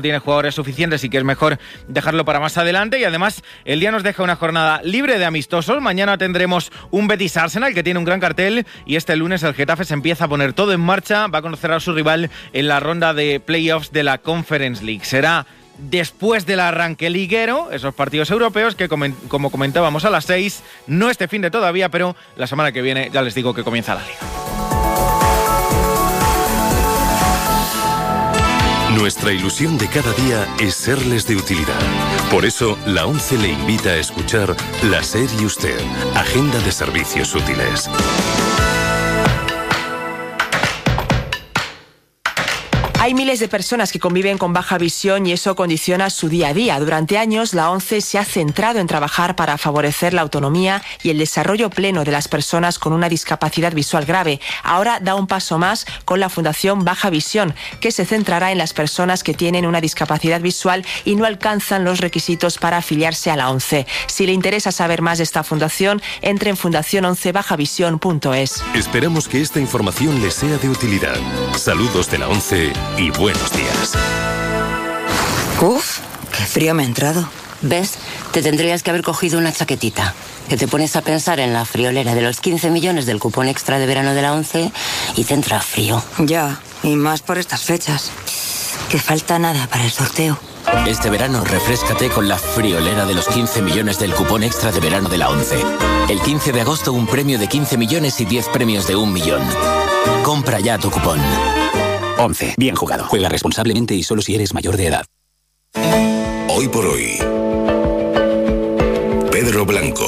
tiene jugadores suficientes y que es mejor dejarlo para más adelante. Y además el día nos deja una jornada libre de amistosos. Mañana tendremos un Betis Arsenal que tiene un gran cartel, y este lunes el Getafe se empieza a poner todo en marcha, va a conocer a su rival en la ronda de playoffs de la Conference League. Será después del arranque liguero, esos partidos europeos que, como comentábamos, a las 6, no este fin de todavía, pero la semana que viene ya les digo que comienza la Liga. Nuestra ilusión de cada día es serles de utilidad. Por eso, la ONCE le invita a escuchar La SER y Usted, Agenda de Servicios Útiles. Hay miles de personas que conviven con baja visión y eso condiciona su día a día. Durante años, la ONCE se ha centrado en trabajar para favorecer la autonomía y el desarrollo pleno de las personas con una discapacidad visual grave. Ahora da un paso más con la Fundación Baja Visión, que se centrará en las personas que tienen una discapacidad visual y no alcanzan los requisitos para afiliarse a la ONCE. Si le interesa saber más de esta fundación, entre en fundaciononcebajavision.es. Esperamos que esta información les sea de utilidad. Saludos de la ONCE y buenos días. Uf, qué frío me ha entrado. ¿Ves? Te tendrías que haber cogido una chaquetita. Que te pones a pensar en la friolera de los 15 millones del cupón extra de verano de la ONCE y te entra frío. Ya, y más por estas fechas. Que falta nada para el sorteo. Este verano refréscate con la friolera de los 15 millones del cupón extra de verano de la ONCE. El 15 de agosto un premio de 15 millones y 10 premios de 1 millón. Compra ya tu cupón. ONCE, bien jugado. Juega responsablemente y solo si eres mayor de edad. Hoy por hoy, Pedro Blanco.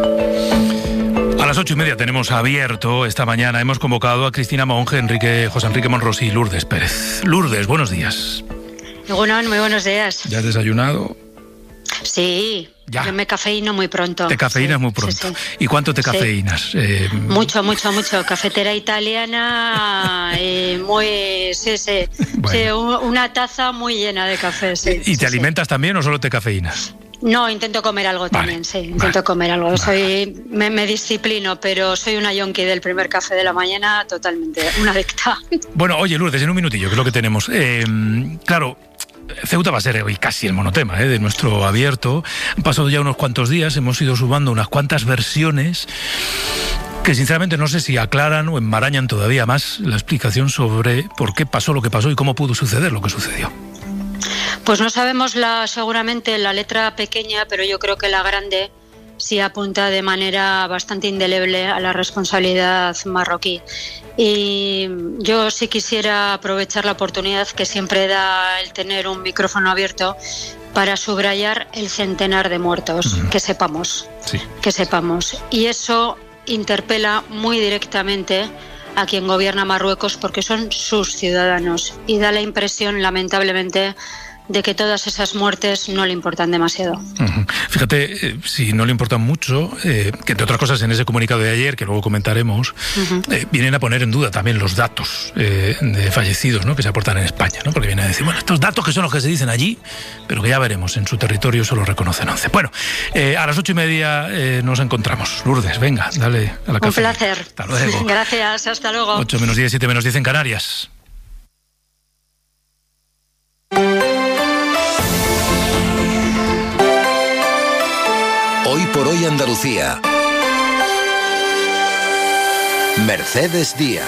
A las 8:30 tenemos abierto esta mañana. Hemos convocado a Cristina Monge, José Enrique Monrosi y Lourdes Pérez. Lourdes, buenos días. Bueno, muy buenos días. ¿Ya has desayunado? Sí, ya. Yo me cafeíno muy pronto. ¿Te cafeínas muy pronto? Sí. ¿Y cuánto te cafeínas? Mucho. Cafetera italiana, muy... Sí. Bueno. Sí, una taza muy llena de café, sí. ¿Y te alimentas también o solo te cafeínas? No, intento comer algo también, sí. Intento comer algo. Me disciplino, pero soy una yonki del primer café de la mañana, totalmente, una adicta. Bueno, oye, Lourdes, en un minutillo, que es lo que tenemos. Claro, Ceuta va a ser hoy casi el monotema de nuestro abierto. Han pasado ya unos cuantos días, hemos ido sumando unas cuantas versiones que sinceramente no sé si aclaran o enmarañan todavía más la explicación sobre por qué pasó lo que pasó y cómo pudo suceder lo que sucedió. Pues no sabemos seguramente la letra pequeña, pero yo creo que la grande sí apunta de manera bastante indeleble a la responsabilidad marroquí. Y yo sí quisiera aprovechar la oportunidad que siempre da el tener un micrófono abierto para subrayar el centenar de muertos, que sepamos. Y eso interpela muy directamente a quien gobierna Marruecos porque son sus ciudadanos y da la impresión, lamentablemente, de que todas esas muertes no le importan demasiado. Fíjate, si no le importan mucho, que entre otras cosas en ese comunicado de ayer, que luego comentaremos, vienen a poner en duda también los datos de fallecidos, ¿no?, que se aportan en España, ¿no? Porque vienen a decir, bueno, estos datos que son los que se dicen allí, pero que ya veremos, en su territorio solo reconocen 11. Bueno, a las 8:30 nos encontramos. Lourdes, venga, dale a la café. Un placer. Hasta luego. Gracias, hasta luego. 8:10, 7:10 en Canarias. Hoy por hoy Andalucía. Mercedes Díaz.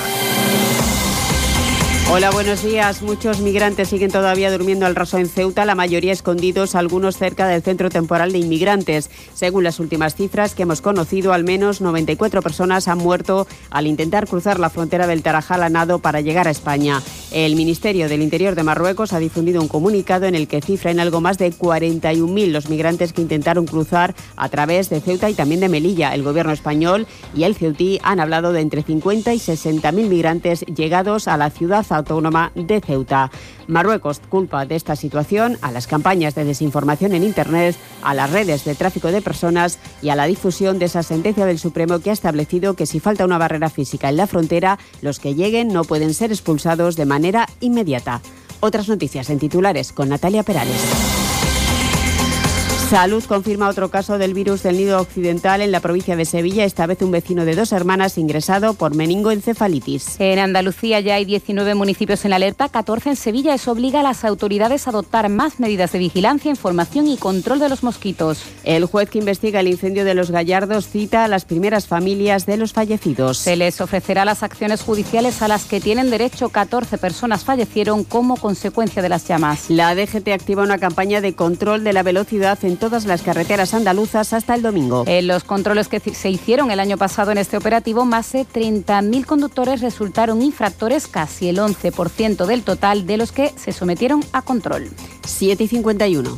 Hola, buenos días. Muchos migrantes siguen todavía durmiendo al raso en Ceuta, la mayoría escondidos, algunos cerca del centro temporal de inmigrantes. Según las últimas cifras que hemos conocido, al menos 94 personas han muerto al intentar cruzar la frontera del Tarajal a nado para llegar a España. El Ministerio del Interior de Marruecos ha difundido un comunicado en el que cifra en algo más de 41.000 los migrantes que intentaron cruzar a través de Ceuta y también de Melilla. El gobierno español y el ceutí han hablado de entre 50 y 60.000 migrantes llegados a la ciudad autónoma de Ceuta. Marruecos culpa de esta situación a las campañas de desinformación en Internet, a las redes de tráfico de personas y a la difusión de esa sentencia del Supremo que ha establecido que si falta una barrera física en la frontera, los que lleguen no pueden ser expulsados de manera inmediata. Otras noticias en titulares con Natalia Perales. Salud confirma otro caso del virus del nido occidental en la provincia de Sevilla, esta vez un vecino de 2 hermanas ingresado por meningoencefalitis. En Andalucía ya hay 19 municipios en alerta, 14 en Sevilla. Eso obliga a las autoridades a adoptar más medidas de vigilancia, información y control de los mosquitos. El juez que investiga el incendio de Los Gallardos cita a las primeras familias de los fallecidos. Se les ofrecerá las acciones judiciales a las que tienen derecho. 14 personas fallecieron como consecuencia de las llamas. La DGT activa una campaña de control de la velocidad en todas las carreteras andaluzas hasta el domingo. En los controles que se hicieron el año pasado en este operativo, más de 30.000 conductores resultaron infractores, casi el 11% del total de los que se sometieron a control. 7:51.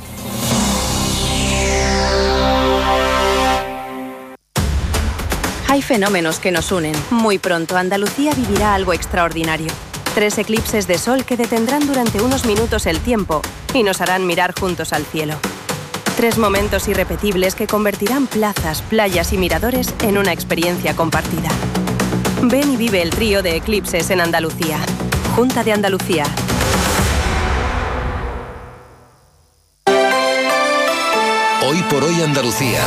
Hay fenómenos que nos unen. Muy pronto Andalucía vivirá algo extraordinario. 3 eclipses de sol que detendrán durante unos minutos el tiempo y nos harán mirar juntos al cielo. 3 momentos irrepetibles que convertirán plazas, playas y miradores en una experiencia compartida. Ven y vive el trío de eclipses en Andalucía. Junta de Andalucía. Hoy por hoy Andalucía.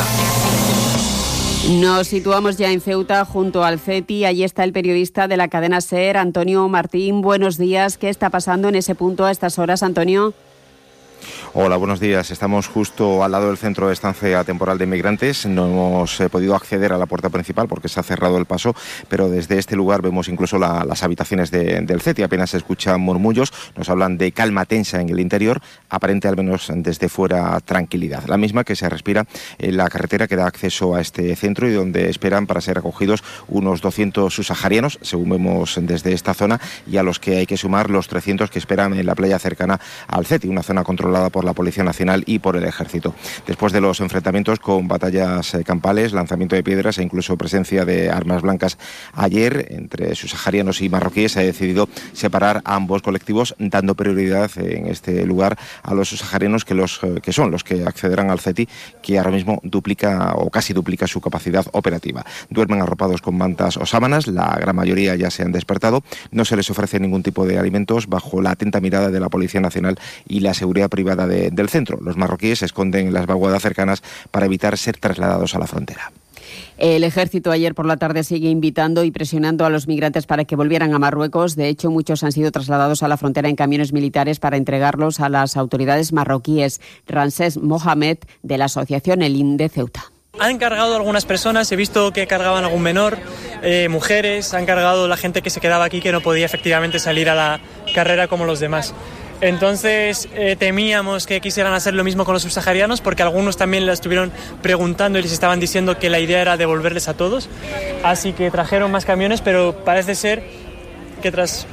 Nos situamos ya en Ceuta junto al CETI. Allí está el periodista de la cadena SER, Antonio Martín. Buenos días. ¿Qué está pasando en ese punto a estas horas, Antonio? Hola, buenos días. Estamos justo al lado del centro de estancia temporal de inmigrantes. No hemos podido acceder a la puerta principal porque se ha cerrado el paso, pero desde este lugar vemos incluso las habitaciones del CETI. Apenas se escuchan murmullos, nos hablan de calma tensa en el interior, aparente al menos desde fuera tranquilidad. La misma que se respira en la carretera que da acceso a este centro y donde esperan para ser acogidos unos 200 subsaharianos, según vemos desde esta zona, y a los que hay que sumar los 300 que esperan en la playa cercana al CETI, una zona controlada por la Policía Nacional y por el Ejército. Después de los enfrentamientos con batallas campales, lanzamiento de piedras e incluso presencia de armas blancas ayer entre subsaharianos y marroquíes, se ha decidido separar a ambos colectivos, dando prioridad en este lugar a los subsaharianos que son los que accederán al CETI, que ahora mismo duplica o casi duplica su capacidad operativa. Duermen arropados con mantas o sábanas, la gran mayoría ya se han despertado, no se les ofrece ningún tipo de alimentos bajo la atenta mirada de la Policía Nacional y la seguridad privada del centro. Los marroquíes se esconden en las vaguadas cercanas para evitar ser trasladados a la frontera. El ejército ayer por la tarde sigue invitando y presionando a los migrantes para que volvieran a Marruecos. De hecho, muchos han sido trasladados a la frontera en camiones militares para entregarlos a las autoridades marroquíes. Ramsés Mohamed, de la asociación Elin de Ceuta. Han cargado algunas personas, he visto que cargaban algún menor, mujeres, han cargado la gente que se quedaba aquí que no podía efectivamente salir a la carrera como los demás. Entonces temíamos que quisieran hacer lo mismo con los subsaharianos porque algunos también les estuvieron preguntando y les estaban diciendo que la idea era devolverles a todos. Así que trajeron más camiones, pero parece ser que tras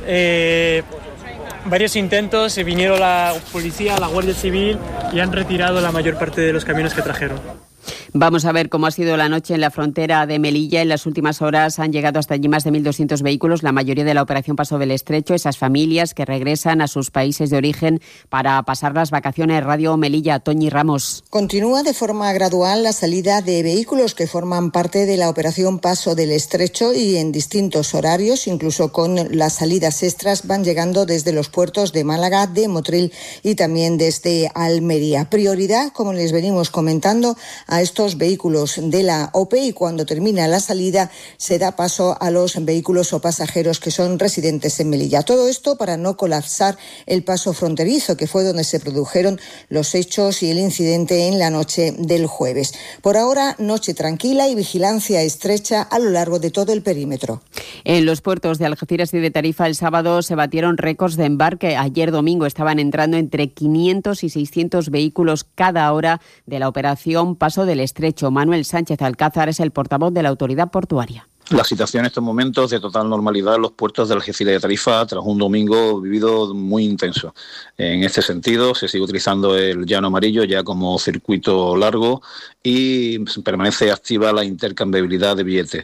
varios intentos vinieron la policía, la Guardia Civil y han retirado la mayor parte de los camiones que trajeron. Vamos a ver cómo ha sido la noche en la frontera de Melilla. En las últimas horas han llegado hasta allí más de 1.200 vehículos, la mayoría de la Operación Paso del Estrecho, esas familias que regresan a sus países de origen para pasar las vacaciones. Radio Melilla, Toñi Ramos. Continúa de forma gradual la salida de vehículos que forman parte de la Operación Paso del Estrecho y en distintos horarios, incluso con las salidas extras, van llegando desde los puertos de Málaga, de Motril y también desde Almería. Prioridad, como les venimos comentando, a estos vehículos de la OPE y cuando termina la salida se da paso a los vehículos o pasajeros que son residentes en Melilla. Todo esto para no colapsar el paso fronterizo, que fue donde se produjeron los hechos y el incidente en la noche del jueves. Por ahora, noche tranquila y vigilancia estrecha a lo largo de todo el perímetro. En los puertos de Algeciras y de Tarifa el sábado se batieron récords de embarque. Ayer domingo estaban entrando entre 500 y 600 vehículos cada hora de la operación Paso del Estrecho. Manuel Sánchez Alcázar es el portavoz de la autoridad portuaria. La situación en estos momentos de total normalidad en los puertos de Algeciras y de Tarifa tras un domingo vivido muy intenso. En este sentido, se sigue utilizando el llano amarillo ya como circuito largo y permanece activa la intercambiabilidad de billetes.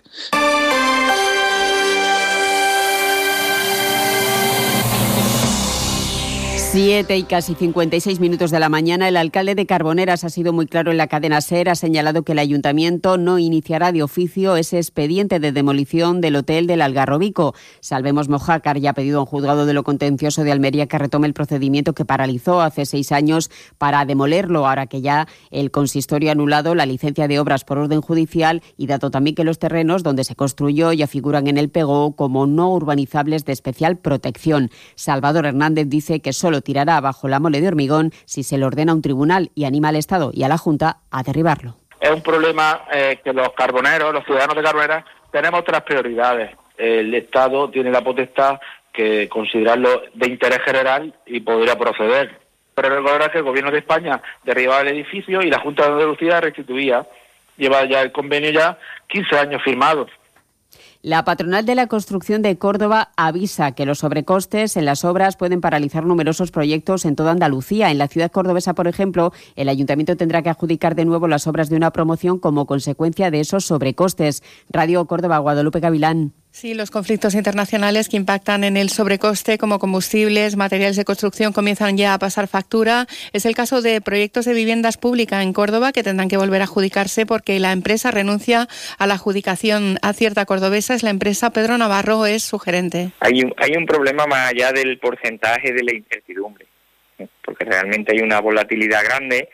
7 y casi 56 minutos de la mañana, el alcalde de Carboneras ha sido muy claro en la cadena SER, ha señalado que el ayuntamiento no iniciará de oficio ese expediente de demolición del hotel del Algarrobico. Salvemos Mojácar ya ha pedido a un juzgado de lo contencioso de Almería que retome el procedimiento que paralizó hace 6 años para demolerlo, ahora que ya el consistorio ha anulado la licencia de obras por orden judicial y dado también que los terrenos donde se construyó ya figuran en el PGO como no urbanizables de especial protección. Salvador Hernández dice que solo tirará abajo la mole de hormigón si se le ordena a un tribunal y anima al Estado y a la Junta a derribarlo. Es un problema que los carboneros, los ciudadanos de Carboneras, tenemos otras prioridades. El Estado tiene la potestad que considerarlo de interés general y podría proceder. Pero recordar que el Gobierno de España derribaba el edificio y la Junta de Andalucía restituía. Lleva ya el convenio 15 años firmados. La patronal de la construcción de Córdoba avisa que los sobrecostes en las obras pueden paralizar numerosos proyectos en toda Andalucía. En la ciudad cordobesa, por ejemplo, el ayuntamiento tendrá que adjudicar de nuevo las obras de una promoción como consecuencia de esos sobrecostes. Radio Córdoba, Guadalupe Gavilán. Sí, los conflictos internacionales que impactan en el sobrecoste, como combustibles, materiales de construcción, comienzan ya a pasar factura. Es el caso de proyectos de viviendas públicas en Córdoba que tendrán que volver a adjudicarse porque la empresa renuncia a la adjudicación. Acierta Cordobesa es la empresa, Pedro Navarro es su gerente. Hay un problema más allá del porcentaje de la incertidumbre, porque realmente hay una volatilidad grande.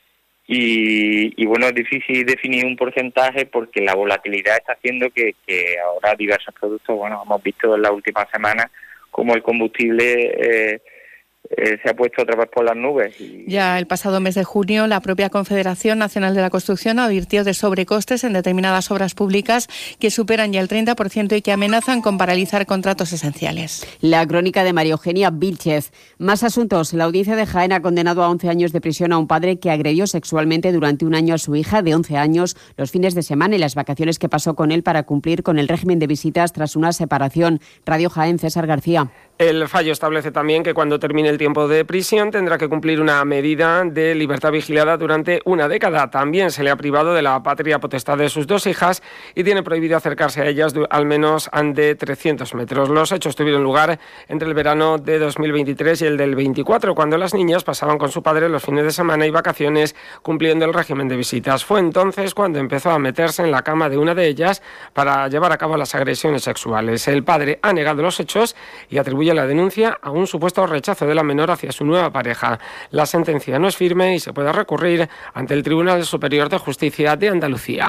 Y bueno, es difícil definir un porcentaje porque la volatilidad está haciendo que ahora diversos productos, bueno, hemos visto en las últimas semanas como el combustible se ha puesto otra vez por las nubes. Ya el pasado mes de junio, la propia Confederación Nacional de la Construcción advirtió de sobrecostes en determinadas obras públicas que superan ya el 30% y que amenazan con paralizar contratos esenciales. La crónica de María Eugenia Vilchez. Más asuntos. La audiencia de Jaén ha condenado a 11 años de prisión a un padre que agredió sexualmente durante un año a su hija de 11 años los fines de semana y las vacaciones que pasó con él para cumplir con el régimen de visitas tras una separación. Radio Jaén, César García. El fallo establece también que cuando termine el tiempo de prisión tendrá que cumplir una medida de libertad vigilada durante una década. También se le ha privado de la patria potestad de sus 2 hijas y tiene prohibido acercarse a ellas al menos de 300 metros. Los hechos tuvieron lugar entre el verano de 2023 y el del 24, cuando las niñas pasaban con su padre los fines de semana y vacaciones cumpliendo el régimen de visitas. Fue entonces cuando empezó a meterse en la cama de una de ellas para llevar a cabo las agresiones sexuales. El padre ha negado los hechos y atribuye la denuncia a un supuesto rechazo de la menor hacia su nueva pareja. La sentencia no es firme y se puede recurrir ante el Tribunal Superior de Justicia de Andalucía.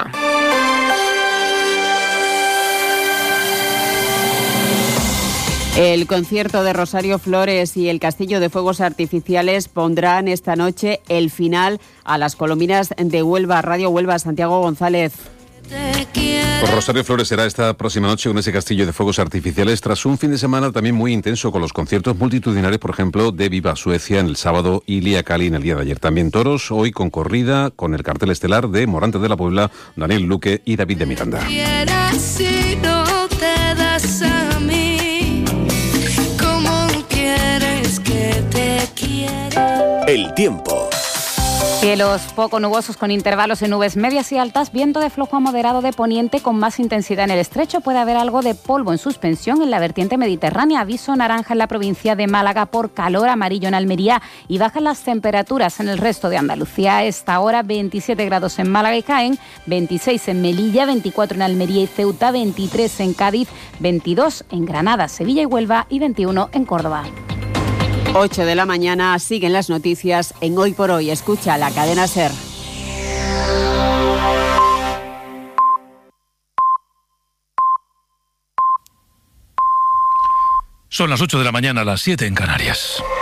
El concierto de Rosario Flores y el Castillo de Fuegos Artificiales pondrán esta noche el final a las colombinas de Huelva. Radio Huelva, Santiago González. Pues Rosario Flores será esta próxima noche con ese Castillo de Fuegos Artificiales tras un fin de semana también muy intenso con los conciertos multitudinarios, por ejemplo, de Viva Suecia en el sábado y Lía Cali en el día de ayer. También toros, hoy con corrida, con el cartel estelar de Morante de la Puebla, Daniel Luque y David de Miranda. El tiempo. Cielos poco nubosos con intervalos en nubes medias y altas, viento de flojo a moderado de poniente con más intensidad en el estrecho. Puede haber algo de polvo en suspensión en la vertiente mediterránea. Aviso naranja en la provincia de Málaga por calor, amarillo en Almería y bajan las temperaturas en el resto de Andalucía. A esta hora 27 grados en Málaga y Jaén, 26 en Melilla, 24 en Almería y Ceuta, 23 en Cádiz, 22 en Granada, Sevilla y Huelva y 21 en Córdoba. 8 de la mañana, siguen las noticias en Hoy por Hoy. Escucha la cadena SER. Son las 8 de la mañana, las 7 en Canarias.